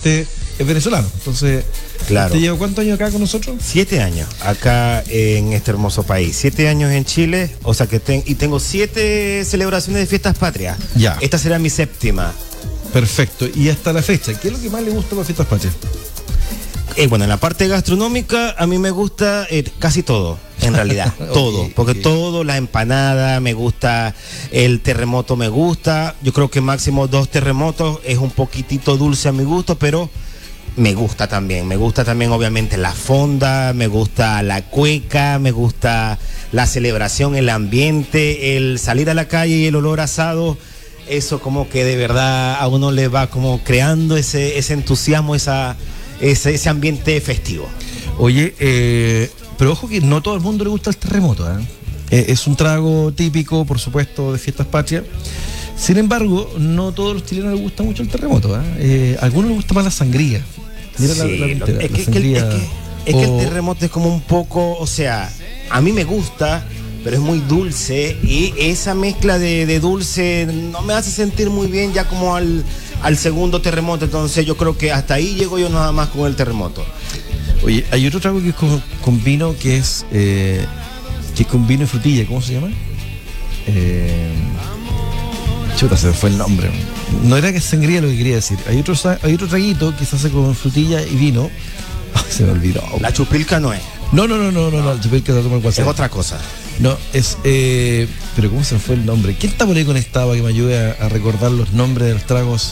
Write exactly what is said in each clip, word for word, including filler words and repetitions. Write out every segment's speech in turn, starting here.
usted es venezolano. Entonces, claro. ¿usted lleva cuántos años acá con nosotros? Siete años acá en este hermoso país. Siete años en Chile, o sea que ten, y tengo siete celebraciones de fiestas patrias. Ya. Esta será mi séptima. Perfecto. Y hasta la fecha, ¿qué es lo que más le gusta de las fiestas patrias? Eh, bueno, en la parte gastronómica a mí me gusta eh, casi todo, en realidad, todo, okay, porque okay. todo, la empanada, me gusta, el terremoto me gusta, yo creo que máximo dos terremotos es un poquitito dulce a mi gusto, pero me gusta también, me gusta también obviamente la fonda, me gusta la cueca, me gusta la celebración, el ambiente, el salir a la calle y el olor a asado, eso como que de verdad a uno le va como creando ese, ese entusiasmo, esa... Ese, ese ambiente festivo. Oye, eh, pero ojo que no todo el mundo le gusta el terremoto, ¿eh? Eh, es un trago típico, por supuesto, de fiestas patrias. Sin embargo, no todos los chilenos les gusta mucho el terremoto, ¿eh? Eh, a algunos les gusta más la sangría. Mira sí, la, la, lo, la, es, la que, sangría. Es, que, es o... que el terremoto es como un poco, o sea, a mí me gusta, pero es muy dulce y esa mezcla de, de dulce no me hace sentir muy bien ya como al... al segundo terremoto, entonces yo creo que hasta ahí llego yo nada más con el terremoto. Oye, hay otro trago que es con, con vino, que es eh, que es con vino y frutilla, ¿cómo se llama? Eh, chuta, se me fue el nombre. No era que sangría lo que quería decir. Hay otro, hay otro traguito que se hace con frutilla y vino. Oh, se me olvidó. La chupilca no es. No, no, no, no, no, no, la chupilca se toma el Es otra cosa. No, es, eh, pero ¿cómo se me fue el nombre? ¿Quién está por ahí conectado para que me ayude a, a recordar los nombres de los tragos?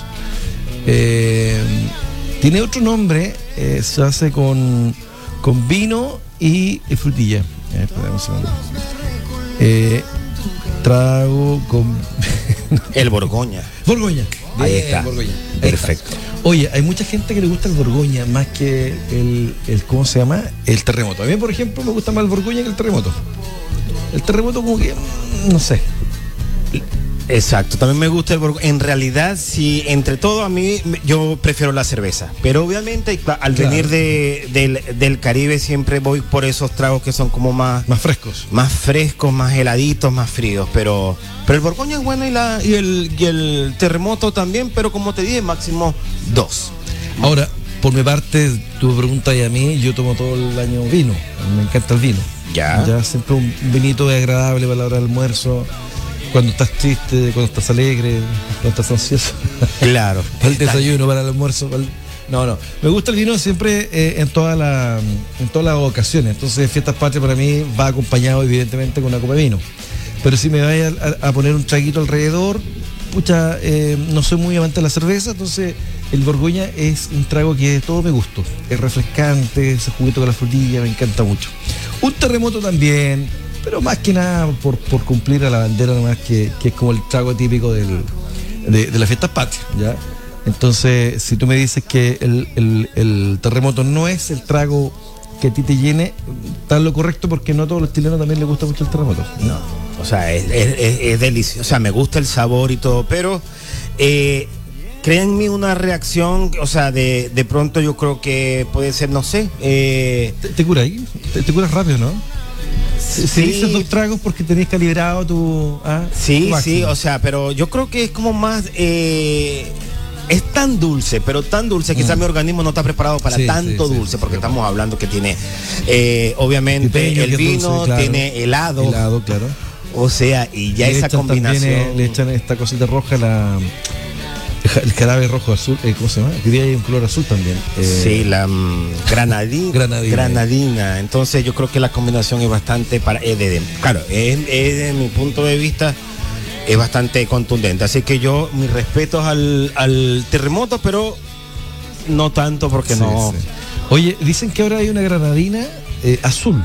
Eh, tiene otro nombre, eh, se hace con, con vino y, y frutilla. Eh, espera un segundo. Eh, trago con... El Borgoña. Borgoña. Ahí Bien, está. Borgoña. Perfecto. Oye, hay mucha gente que le gusta el Borgoña más que el, el, ¿cómo se llama? El terremoto. A mí, por ejemplo, me gusta más el Borgoña que el terremoto. El terremoto como que, no sé. Exacto, también me gusta el Borgoña. En realidad, sí, entre todo a mí, yo prefiero la cerveza. Pero obviamente al claro. venir de, del, del Caribe siempre voy por esos tragos que son como más... Más frescos. Más frescos, más heladitos, más fríos. Pero, pero el Borgoña es bueno y, la, y, el, y el terremoto también, pero como te dije, máximo dos. Ahora, por mi parte, tu pregunta y a mí, yo tomo todo el año vino. Me encanta el vino. Ya. Ya siempre un vinito es agradable para la hora del almuerzo. Cuando estás triste, cuando estás alegre, cuando estás ansioso. Claro. Para el desayuno, para el almuerzo. Para el... No, no. Me gusta el vino siempre eh, en, toda la, en todas las ocasiones. Entonces, fiestas patrias para mí va acompañado, evidentemente, con una copa de vino. Pero si me vaya a, a poner un traguito alrededor, pucha, eh, no soy muy amante de la cerveza, entonces el Borgoña es un trago que todo me gusta. Es refrescante, ese juguito con la frutilla, me encanta mucho. Un terremoto también, pero más que nada por, por cumplir a la bandera nomás, que, que es como el trago típico del, de, de las fiestas patrias, ¿ya? Entonces, si tú me dices que el, el, el terremoto no es el trago que a ti te llene, está lo correcto, porque no a todos los chilenos también les gusta mucho el terremoto. No, o sea, es, es, es, es delicioso, o sea, me gusta el sabor y todo, pero eh, crea en mí una reacción, o sea, de, de pronto yo creo que puede ser, no sé. Eh, ¿Te, te cura ahí? ¿Te, te curas rápido, no? Si sí, dices dos tragos porque tenés calibrado tu... Ah, sí, tu sí, o sea, pero yo creo que es como más... Eh, es tan dulce, pero tan dulce, mm. quizás mi organismo no está preparado para sí, tanto sí, dulce, sí, porque sí, estamos hablando que tiene, eh, obviamente, Pipeño, el vino, dulce, claro. Tiene helado. Helado, claro. O sea, y ya y esa combinación... También, eh, le echan esta cosita roja, la... el jarabe rojo azul, eh, ¿cómo se llama? Que hay un color azul también. Eh, sí, la um, granadina, granadina. Granadina. Entonces yo creo que la combinación es bastante para... Eh, de, de, claro, es, es desde mi punto de vista... es bastante contundente, así que yo mis respetos al, al terremoto, pero no tanto porque sí, no... Sí. Oye, dicen que ahora hay una granadina eh, azul,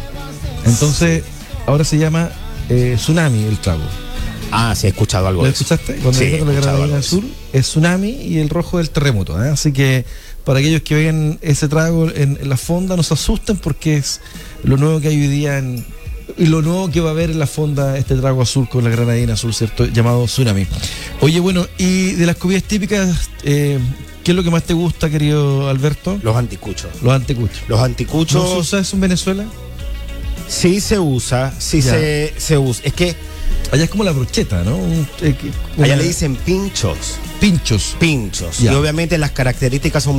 entonces sí. Ahora se llama eh, Tsunami el trago. Ah, sí, he escuchado algo. ¿Lo de eso. escuchaste? Cuando sí, dijeron la granadina azul es Tsunami y el rojo es el terremoto, ¿eh? Así que para aquellos que ven ese trago en, en la fonda, no se asusten, porque es lo nuevo que hay hoy día en... y lo nuevo que va a haber en la fonda, este trago azul con la granadina azul, ¿cierto? Llamado Tsunami. Oye, bueno, y de las comidas típicas, eh, ¿qué es lo que más te gusta, querido Alberto? Los anticuchos. Los anticuchos. Los anticuchos. ¿No se usa eso en Venezuela? Sí se usa, sí se, se usa. Es que... allá es como la brocheta, ¿no? Un, eh, una... allá le dicen pinchos. Pinchos. Pinchos. Ya. Y obviamente las características son